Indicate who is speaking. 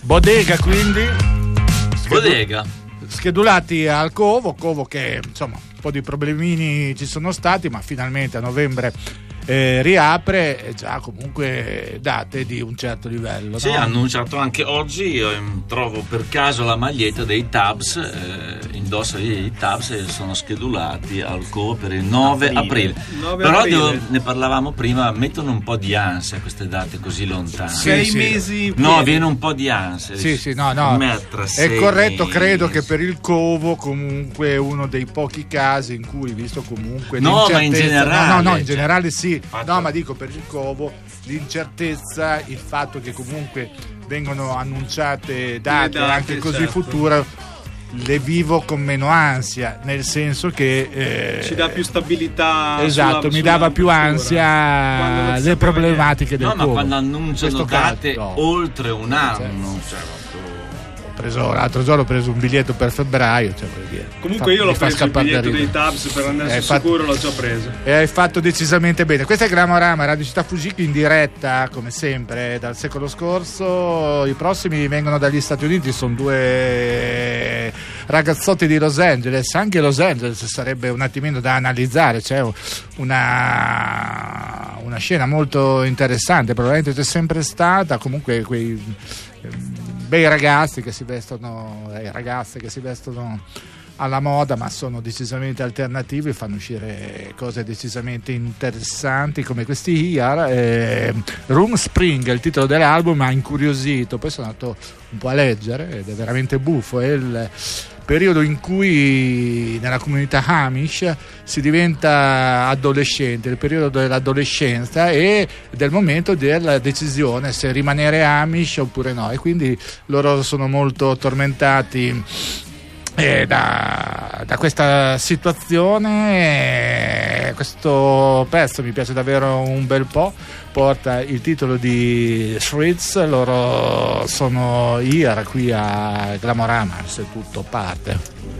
Speaker 1: Bodega, quindi
Speaker 2: Bodega
Speaker 1: schedulati al Covo che insomma un po' di problemini ci sono stati, ma finalmente a novembre riapre, già comunque date di un certo livello.
Speaker 2: Sì,
Speaker 1: no?
Speaker 2: ha annunciato anche oggi. Io trovo per caso la maglietta dei Tabs, indossa i Tabs e sono schedulati al Covo per il 9 aprile. Però ne parlavamo prima, mettono un po' di ansia queste date così lontane.
Speaker 3: 6 mesi.
Speaker 2: No, viene un po' di ansia.
Speaker 1: Sì, no. È corretto, credo che per il Covo comunque uno dei pochi casi in cui, visto comunque
Speaker 2: no, ma in generale.
Speaker 1: No, in generale sì. No, ma dico per il Covo l'incertezza, il fatto che comunque vengono annunciate date anche così
Speaker 3: certo.
Speaker 1: future, le vivo con meno ansia, nel senso che
Speaker 3: ci dà più stabilità.
Speaker 1: Esatto, mi dava più ansia le problematiche del Covo.
Speaker 2: Ma quando annunciano date oltre un anno,
Speaker 1: l'altro giorno ho preso un biglietto per febbraio,
Speaker 3: comunque io l'ho preso il biglietto dei Tabs per andare sicuro, l'ho già preso
Speaker 1: e hai fatto decisamente bene. Questo è Gramorama, Radio Città Fugichi in diretta come sempre dal secolo scorso. I prossimi vengono dagli Stati Uniti, sono due ragazzotti di Los Angeles. Anche Los Angeles sarebbe un attimino da analizzare, c'è una scena molto interessante, probabilmente c'è sempre stata, comunque quei bei ragazzi che si vestono, ragazze che si vestono alla moda, ma sono decisamente alternativi, fanno uscire cose decisamente interessanti come questi Here. Room Spring è il titolo dell'album, ha incuriosito, poi sono andato un po' a leggere ed è veramente buffo. È il periodo in cui nella comunità Amish si diventa adolescente, il periodo dell'adolescenza e del momento della decisione se rimanere Amish oppure no, e quindi loro sono molto tormentati da questa situazione. Questo pezzo mi piace davvero un bel po', porta il titolo di Streets, loro sono Here qui a Glamorama, se tutto parte.